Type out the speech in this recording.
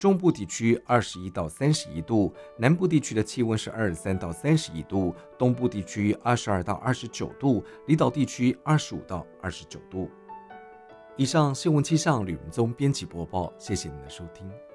中部地区21到31度，南部地区的气温是23到31度，东部地区22到29度，离岛地区25到29度。以上新闻气象吕文宗编辑播报，谢谢您的收听。